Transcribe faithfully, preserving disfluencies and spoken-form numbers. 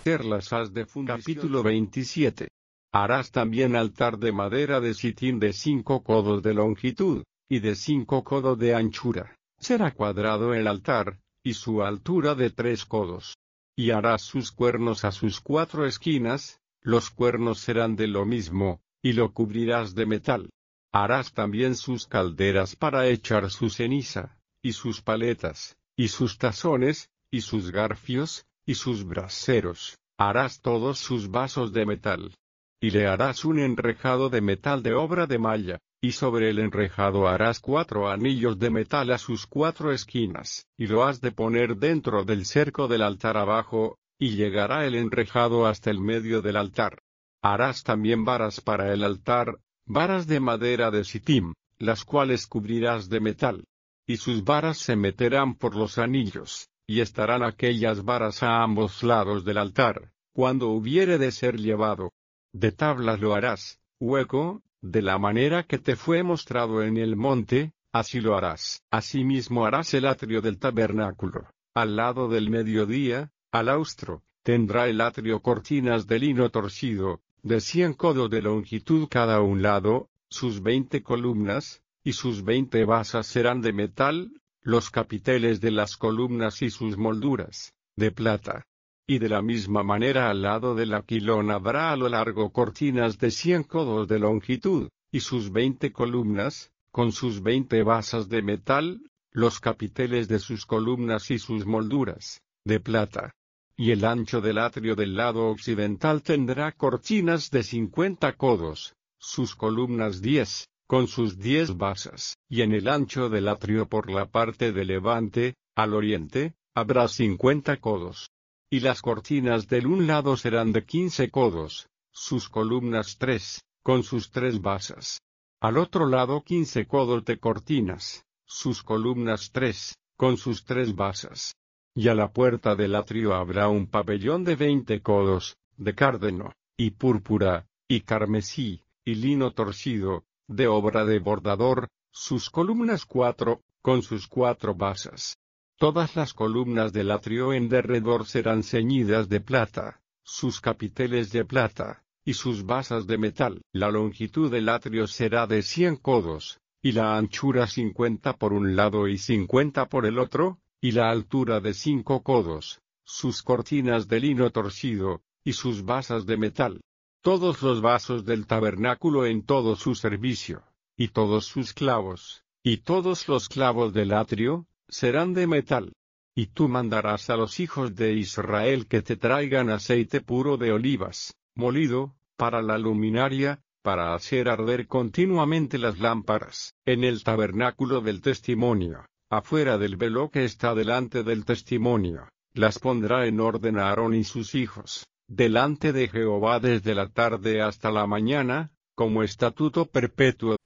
hacer las has de fundición. Capítulo veintisiete. Harás también altar de madera de sitín de cinco codos de longitud, y de cinco codos de anchura. Será cuadrado el altar, y su altura de tres codos. Y harás sus cuernos a sus cuatro esquinas, los cuernos serán de lo mismo, y lo cubrirás de metal. Harás también sus calderas para echar su ceniza, y sus paletas, y sus tazones, y sus garfios, y sus braseros. Harás todos sus vasos de metal. Y le harás un enrejado de metal de obra de malla, y sobre el enrejado harás cuatro anillos de metal a sus cuatro esquinas, y lo has de poner dentro del cerco del altar abajo, y llegará el enrejado hasta el medio del altar. Harás también varas para el altar, varas de madera de sitim, las cuales cubrirás de metal. Y sus varas se meterán por los anillos, y estarán aquellas varas a ambos lados del altar, cuando hubiere de ser llevado. De tablas lo harás, hueco, de la manera que te fue mostrado en el monte, así lo harás. Asimismo harás el atrio del tabernáculo. Al lado del mediodía, al austro, tendrá el atrio cortinas de lino torcido, de cien codos de longitud cada un lado, sus veinte columnas, y sus veinte basas serán de metal, los capiteles de las columnas y sus molduras, de plata. Y de la misma manera al lado del aquilón habrá a lo largo cortinas de cien codos de longitud, y sus veinte columnas, con sus veinte basas de metal, los capiteles de sus columnas y sus molduras, de plata. Y el ancho del atrio del lado occidental tendrá cortinas de cincuenta codos, sus columnas diez, con sus diez basas. Y en el ancho del atrio por la parte de levante, al oriente, habrá cincuenta codos. Y las cortinas del un lado serán de quince codos, sus columnas tres, con sus tres basas. Al otro lado quince codos de cortinas, sus columnas tres, con sus tres basas. Y a la puerta del atrio habrá un pabellón de veinte codos, de cárdeno, y púrpura, y carmesí, y lino torcido, de obra de bordador, sus columnas cuatro, con sus cuatro basas. Todas las columnas del atrio en derredor serán ceñidas de plata, sus capiteles de plata, y sus basas de metal. La longitud del atrio será de cien codos, y la anchura cincuenta por un lado y cincuenta por el otro, y la altura de cinco codos, sus cortinas de lino torcido, y sus basas de metal. Todos los vasos del tabernáculo en todo su servicio, y todos sus clavos, y todos los clavos del atrio, serán de metal. Y tú mandarás a los hijos de Israel que te traigan aceite puro de olivas, molido, para la luminaria, para hacer arder continuamente las lámparas, en el tabernáculo del testimonio, afuera del velo que está delante del testimonio. Las pondrá en orden Aarón y sus hijos, delante de Jehová desde la tarde hasta la mañana, como estatuto perpetuo